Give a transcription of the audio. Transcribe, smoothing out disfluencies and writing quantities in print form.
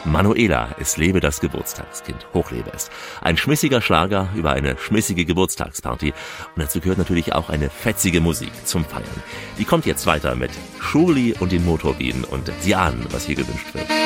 Manuela, es lebe das Geburtstagskind. Hochlebe es. Ein schmissiger Schlager über eine schmissige Geburtstagsparty. Und dazu gehört natürlich auch eine fetzige Musik zum Feiern. Die kommt jetzt weiter mit Schurli und den Motorbienen und Sie ahnen, was hier gewünscht wird.